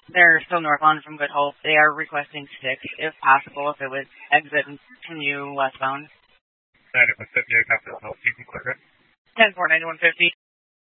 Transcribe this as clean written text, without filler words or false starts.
They're still northbound from Good Hope. They are requesting 6, if possible, if it was exit and continue westbound. And if it's 58, have to help you can clear it. 10-4, 9150.